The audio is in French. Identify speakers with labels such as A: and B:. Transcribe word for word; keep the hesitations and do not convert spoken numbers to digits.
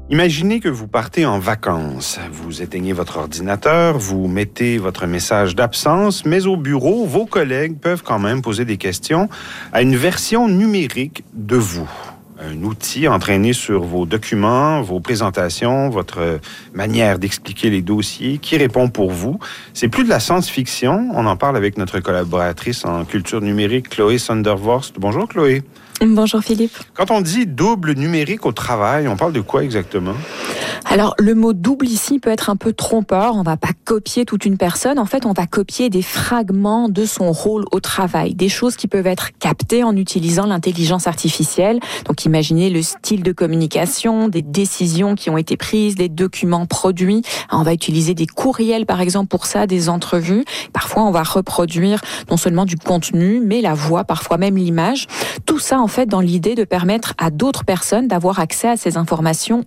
A: Imaginez que vous partez en vacances. Vous éteignez votre ordinateur, vous mettez votre message d'absence, mais au bureau, vos collègues peuvent quand même poser des questions à une version numérique de vous. Un outil entraîné sur vos documents, vos présentations, votre manière d'expliquer les dossiers, qui répond pour vous. C'est plus de la science-fiction. On en parle avec notre collaboratrice en culture numérique, Chloé Sondervorst. Bonjour Chloé.
B: Bonjour Philippe.
A: Quand on dit double numérique au travail, on parle de quoi exactement?
B: Alors, le mot double ici peut être un peu trompeur. On va pas copier toute une personne. En fait, on va copier des fragments de son rôle au travail. Des choses qui peuvent être captées en utilisant l'intelligence artificielle. Donc, imaginez le style de communication, des décisions qui ont été prises, des documents produits. On va utiliser des courriels, par exemple, pour ça, des entrevues. Parfois, on va reproduire non seulement du contenu, mais la voix, parfois même l'image. Tout ça, en fait, dans l'idée de permettre à d'autres personnes d'avoir accès à ces informations